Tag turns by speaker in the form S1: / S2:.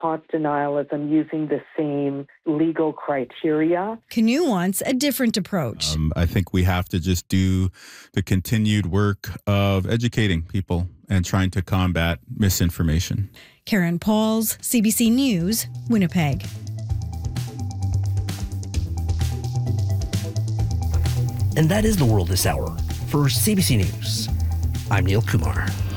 S1: taught denialism using the same legal criteria.
S2: Canoe wants a different approach.
S3: I think we have to just do the continued work of educating people and trying to combat misinformation.
S2: Karen Pauls, CBC News, Winnipeg.
S4: And that is the world this hour. For CBC News, I'm Neil Kumar.